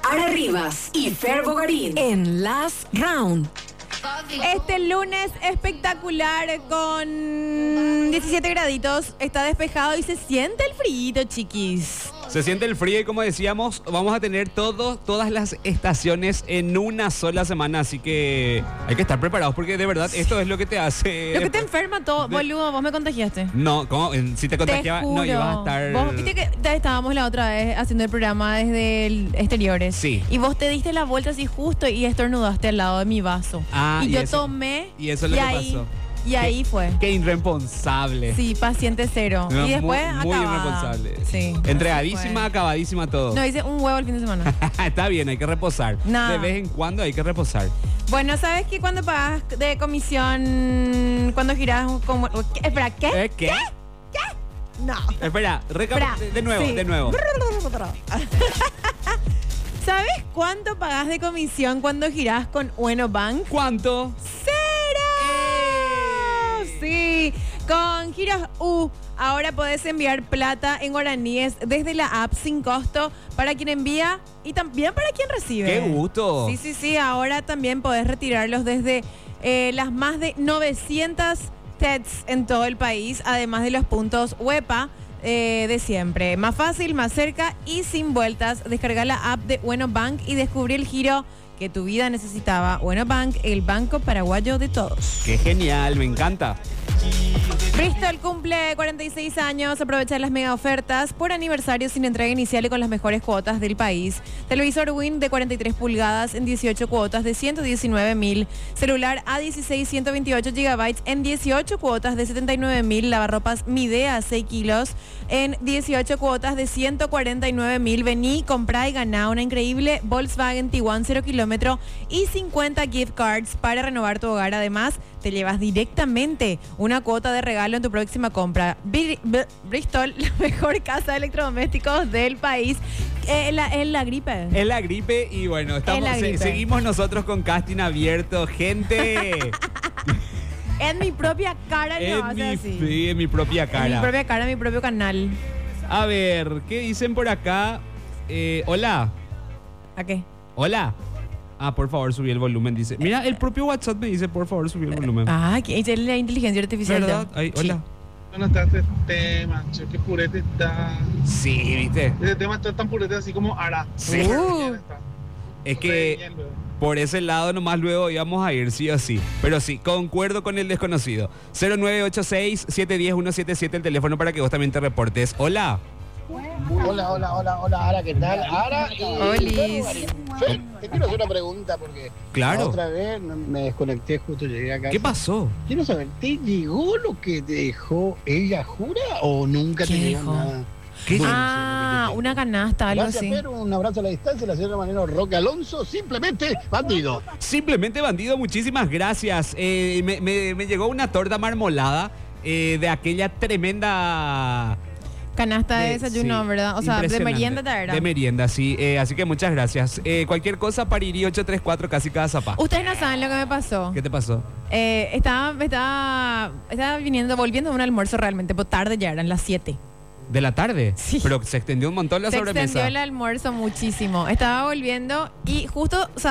Ara Rivas y Fer Bogarín en Last Round. Este lunes espectacular con 17 graditos, está despejado y se siente el frío, chiquis. Se siente el frío y como decíamos, vamos a tener todas las estaciones en una sola semana, así que hay que estar preparados porque de verdad esto es lo que te hace... Lo que te enferma todo, boludo, vos me contagiaste. No, ¿cómo? Si te contagiaba, no ibas a estar... Vos viste que estábamos la otra vez haciendo el programa desde el exteriores. Sí. Y vos te diste la vuelta así justo y estornudaste al lado de mi vaso. Y yo eso, tomé. Y eso es lo que pasó. Y ahí fue. Qué irresponsable. Sí, paciente cero. No, y después muy acabada. irresponsable. Sí. Entregadísima, acabadísima todo. No, hice un huevo el fin de semana. Está bien, hay que reposar. No. De vez en cuando hay que reposar. Bueno, ¿sabes qué? Cuando pagas de comisión, cuando giras como... Espera, ¿qué? ¿Qué? No. Espera, de nuevo, Sí. de nuevo. ¿Sabes cuánto pagas de comisión cuando girás con Ueno Bank? ¿Cuánto? ¡Cero! Sí, con Giros U ahora podés enviar plata en guaraníes desde la app sin costo para quien envía y también para quien recibe. ¡Qué gusto! Sí, ahora también podés retirarlos desde las más de 900 TEDs en todo el país, además de los puntos WEPA de siempre. Más fácil, más cerca y sin vueltas. Descarga la app de Ueno Bank y descubrí el giro que tu vida necesitaba. Ueno Bank, el banco paraguayo de todos. ¡Qué genial! Me encanta. Bristol cumple 46 años. Aprovecha las mega ofertas por aniversario sin entrega inicial y con las mejores cuotas del país. Televisor Win de 43 pulgadas en 18 cuotas de 119.000. Celular A16 128 GB en 18 cuotas de 79.000. Lavarropas Midea 6 kilos en 18 cuotas de 149.000. Vení, comprá y ganá una increíble Volkswagen Tiguan 0 kilómetro y 50 gift cards para renovar tu hogar. Además, te llevas directamente una cuota de regalo en tu próxima compra. Bristol, la mejor casa de electrodomésticos del país. Es la gripe. Es la gripe y bueno, seguimos nosotros con casting abierto, gente. En mi propia cara no va a ser así. Sí, en mi propia cara. En mi propia cara, en mi propio canal. A ver, ¿qué dicen por acá? Hola. ¿A qué? Hola. Por favor, subí el volumen, dice. Mira, el propio WhatsApp me dice, por favor, subí el volumen. Que es la inteligencia artificial. ¿Verdad? Ay, hola. No está este tema, che, qué purete está. Sí, ¿viste? Este tema está tan purete así como Ara. Sí. Es que por ese lado nomás luego íbamos a ir, sí o sí. Pero sí, concuerdo con el desconocido. 0986-710-177, el teléfono para que vos también te reportes. Hola. Hola, Ara, ¿qué tal? Ara y... Olis. Fer, te quiero hacer una pregunta porque... Claro. Otra vez me desconecté, justo llegué acá. ¿Qué pasó? Quiero saber, ¿te llegó lo que te dejó ella, jura? ¿O nunca te ¿Qué llegó dejó? nada? ¿Qué? Una canasta, algo Gracias, así. Fer, un abrazo a la distancia, la señora Manero Roque Alonso, simplemente bandido. Simplemente bandido, muchísimas gracias. Me llegó una torta marmolada de aquella tremenda... Canasta de desayuno, sí, ¿verdad? O sea, de impresionante. merienda te era. De merienda, sí. Así que muchas gracias. Cualquier cosa, Parirí 834, casi cada zapá. Ustedes no saben lo que me pasó. ¿Qué te pasó? Estaba volviendo de un almuerzo realmente, pero tarde ya, eran las 7. ¿De la tarde? Sí. Pero se extendió un montón la Se sobremesa. extendió el almuerzo muchísimo. Estaba volviendo y justo...